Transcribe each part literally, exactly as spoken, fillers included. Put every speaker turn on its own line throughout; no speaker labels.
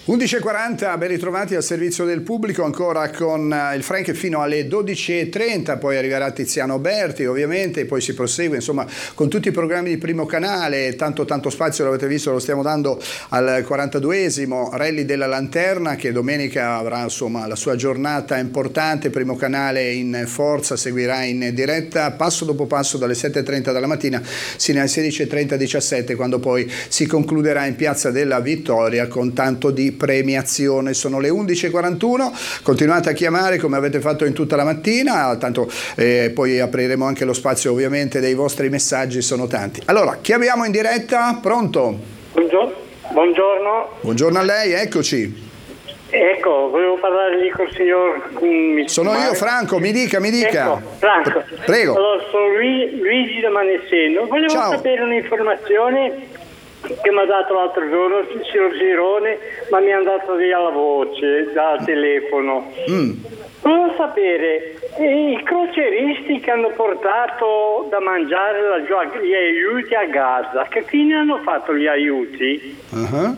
undici e quaranta, ben ritrovati al servizio del pubblico, ancora con il Frank fino alle dodici e trenta, poi arriverà Tiziano Berti ovviamente, poi si prosegue insomma con tutti i programmi di Primo Canale. Tanto tanto spazio, l'avete visto, lo stiamo dando al quarantaduesimo Rally della Lanterna, che domenica avrà insomma la sua giornata importante. Primo Canale in forza, seguirà in diretta passo dopo passo dalle sette e trenta della mattina sino alle sedici e trenta diciassette, quando poi si concluderà in Piazza della Vittoria con tanto di premiazione. Sono le undici e quarantuno, continuate a chiamare come avete fatto in tutta la mattina, tanto eh, poi apriremo anche lo spazio ovviamente dei vostri messaggi, sono tanti. Allora, chiamiamo in diretta, pronto?
Buongiorno. Buongiorno.
Buongiorno a lei, eccoci.
Ecco, volevo parlargli col signor... Um,
sono io, Franco, mi dica, mi dica.
Ecco, Franco.
Prego.
Allora, sono Luigi, Luigi da Maneseno. Volevo
Ciao. sapere
un'informazione che mi ha dato l'altro giorno il signor Girone, ma mi ha dato via la voce dal telefono. Mm. Volevo sapere, i crocieristi che hanno portato da mangiare gli aiuti a Gaza, che fine hanno fatto gli aiuti?
Uh-huh.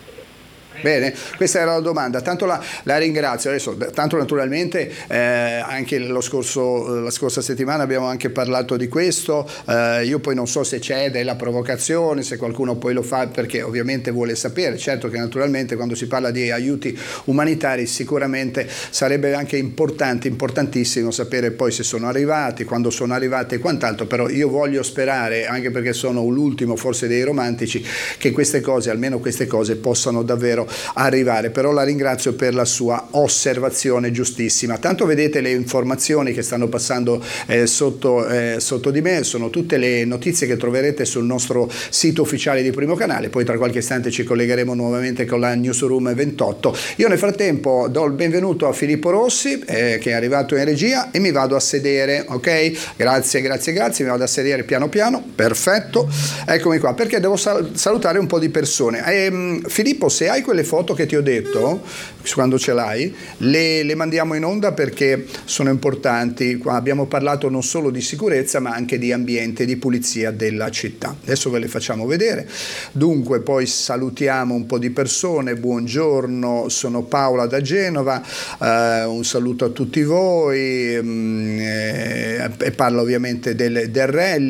Bene, questa era la domanda, tanto la, la ringrazio. Adesso, tanto naturalmente eh, anche lo scorso, la scorsa settimana abbiamo anche parlato di questo, eh, io poi non so se c'è della provocazione, se qualcuno poi lo fa perché ovviamente vuole sapere. Certo che naturalmente quando si parla di aiuti umanitari sicuramente sarebbe anche importante, importantissimo sapere poi se sono arrivati, quando sono arrivati e quant'altro, però io voglio sperare, anche perché sono l'ultimo forse dei romantici, che queste cose, almeno queste cose, possano davvero arrivare. Però la ringrazio per la sua osservazione giustissima. Tanto vedete le informazioni che stanno passando eh, sotto, eh, sotto di me, sono tutte le notizie che troverete sul nostro sito ufficiale di Primo Canale, poi tra qualche istante ci collegheremo nuovamente con la Newsroom ventotto. Io nel frattempo do il benvenuto a Filippo Rossi eh, che è arrivato in regia e mi vado a sedere, ok? Grazie, grazie, grazie, mi vado a sedere piano piano, perfetto, eccomi qua, perché devo sal- salutare un po' di persone. Eh, Filippo, se hai quelle foto che ti ho detto, quando ce l'hai, le, le mandiamo in onda perché sono importanti. Qua abbiamo parlato non solo di sicurezza ma anche di ambiente, di pulizia della città. Adesso ve le facciamo vedere. Dunque poi salutiamo un po' di persone. Buongiorno, sono Paola da Genova, eh, un saluto a tutti voi, mh, eh, e parlo ovviamente del, del rally.